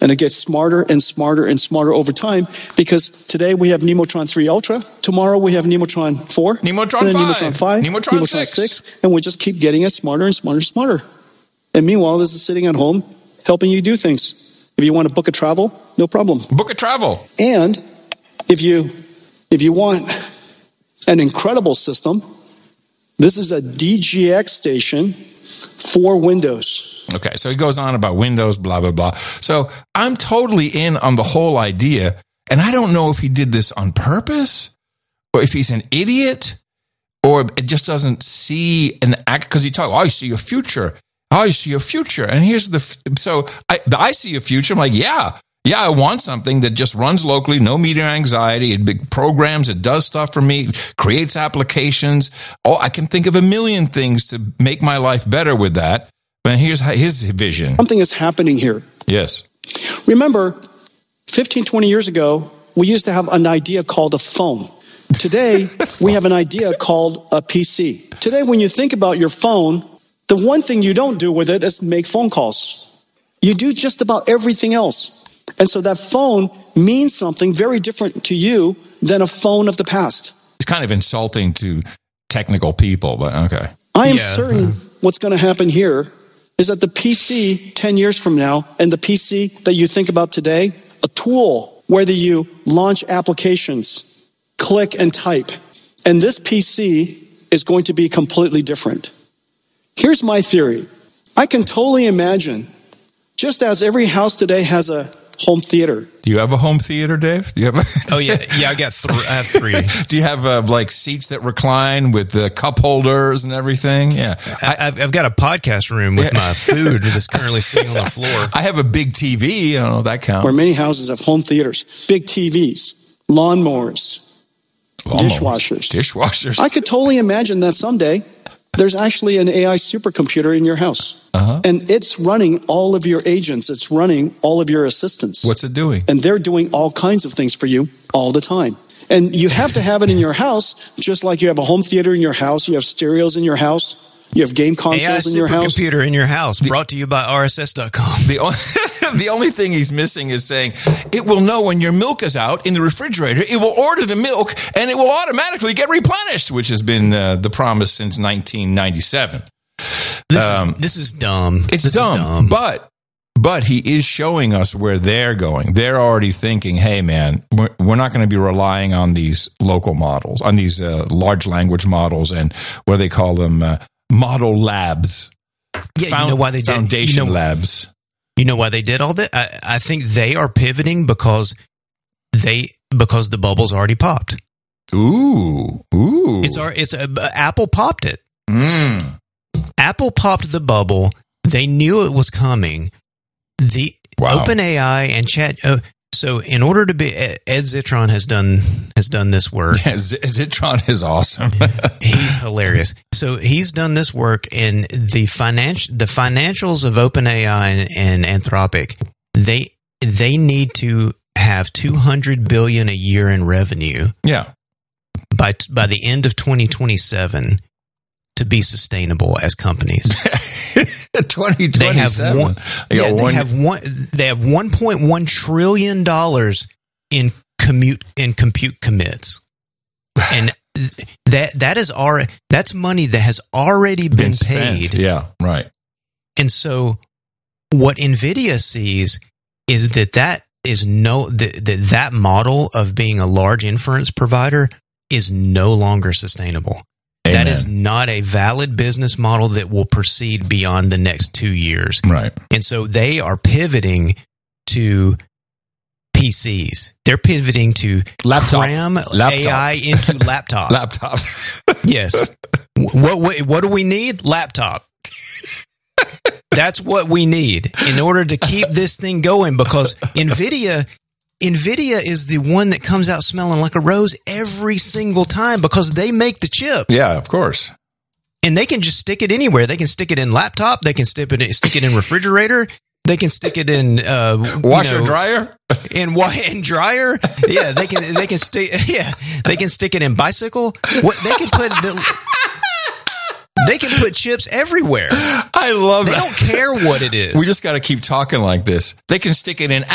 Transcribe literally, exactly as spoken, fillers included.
And it gets smarter and smarter and smarter over time, because today we have Nemotron three Ultra. Tomorrow we have Nemotron four. Nemotron and then five. Nemotron five. Nemotron, Nemotron six. six. And we just keep getting it smarter and smarter and smarter. And meanwhile, this is sitting at home helping you do things. If you want to book a travel, no problem. Book a travel. And if you if you want an incredible system, this is a D G X station for Windows. Okay, so he goes on about Windows, blah, blah, blah. So I'm totally in on the whole idea, and I don't know if he did this on purpose, or if he's an idiot, or it just doesn't see an act, because he talks, oh, I see a future. I see a future. And here's the, so I, the, I see a future. I'm like, yeah, yeah, I want something that just runs locally, no meter anxiety. It programs, it does stuff for me, creates applications. Oh, I can think of a million things to make my life better with that. But here's his vision. Something is happening here. Yes. Remember, fifteen, twenty years ago, we used to have an idea called a phone. Today, we have an idea called a P C. Today, when you think about your phone, the one thing you don't do with it is make phone calls. You do just about everything else. And so that phone means something very different to you than a phone of the past. It's kind of insulting to technical people, but okay. I am Yeah. certain what's going to happen here is that the P C ten years from now and the P C that you think about today, a tool where you launch applications, click and type. And this P C is going to be completely different. Here's my theory. I can totally imagine, just as every house today has a home theater. Do you have a home theater, Dave? Do you have? A- Oh yeah, yeah. I got three. I have three. Do you have uh, like seats that recline with the cup holders and everything? Yeah, I, I've, I've got a podcast room with my food that's currently sitting on the floor. I have a big T V. I don't know if that counts. Where many houses have home theaters, big T Vs, lawnmowers, Lawnmower. dishwashers. Dishwashers. I could totally imagine that someday there's actually an A I supercomputer in your house. Uh-huh. And it's running all of your agents. It's running all of your assistants. What's it doing? And they're doing all kinds of things for you all the time. And you have to have it in your house, just like you have a home theater in your house. You have stereos in your house. You have game A I consoles in your house. supercomputer in your house, brought to you by R S S dot com. The only, the only thing he's missing is saying it will know when your milk is out in the refrigerator. It will order the milk and it will automatically get replenished, which has been uh, the promise since nineteen ninety-seven. This, Um, is, this is dumb. It's this dumb, is dumb. but but he is showing us where they're going. They're already thinking, hey, man, we're, we're not going to be relying on these local models, on these uh, large language models, and what they call them, uh, model labs. Yeah, Found- you know why they did foundation you know, labs. You know why they did all that? I, I think they are pivoting because they because the bubble's already popped. Ooh, ooh. It's our it's uh, Apple popped it. Mm. Apple popped the bubble. They knew it was coming. The Wow. OpenAI and Chat. Uh, so, in order to be, Ed Zitron has done has done this work. Yeah, Z- Zitron is awesome. He's hilarious. So he's done this work, and the financial the financials of OpenAI and, and Anthropic. They they need to have two hundred billion a year in revenue Yeah. by by the end of twenty twenty-seven to be sustainable as companies. twenty They have twenty-seven. one, They got yeah, they one- have one. They have one point one trillion dollars in commute in compute commits, and that that is our that's money that has already been, been spent. paid. Yeah, right. And so, what NVIDIA sees is that that is no that that, that model of being a large inference provider is no longer sustainable. Amen. That is not a valid business model that will proceed beyond the next two years. Right. And so they are pivoting to P Cs. They're pivoting to Laptop. cram Laptop. A I into laptop. Laptop. Yes. What, what what do we need? Laptop. That's what we need in order to keep this thing going, because NVIDIA NVIDIA is the one that comes out smelling like a rose every single time because they make the chip. Yeah, of course. And they can just stick it anywhere. They can stick it in laptop. They can stick it, stick it in refrigerator. They can stick it in uh, Washer you know, dryer. in wa- in dryer. Yeah, they can they can stick. Yeah, they can stick it in bicycle. What they can put the, they can put chips everywhere. I love They that. don't care what it is. We just got to keep talking like this. They can stick it in